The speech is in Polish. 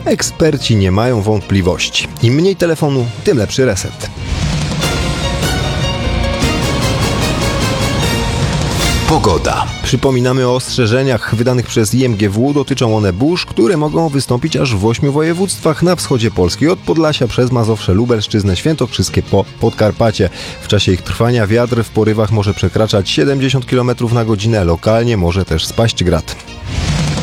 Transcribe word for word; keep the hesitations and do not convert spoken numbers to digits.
Eksperci nie mają wątpliwości. Im mniej telefonu, tym lepszy reset. Pogoda. Przypominamy o ostrzeżeniach wydanych przez I M G W. Dotyczą one burz, które mogą wystąpić aż w ośmiu województwach na wschodzie Polski, od Podlasia przez Mazowsze, Lubelszczyznę, Świętokrzyskie po Podkarpacie. W czasie ich trwania wiatr w porywach może przekraczać siedemdziesiąt kilometrów na godzinę, lokalnie może też spaść grad.